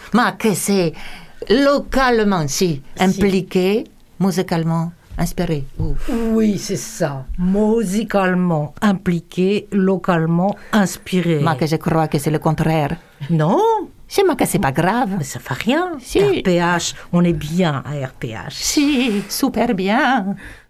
Ma que c'est localement, si, impliqué, musicalement, inspiré. Oui, c'est ça. Musicalement impliqué, localement inspiré. Ma que je crois que c'est le contraire. Non, C'est ma que c'est pas grave. mais ça fait rien. Si. RPH, on est bien à RPH. Si, super bien.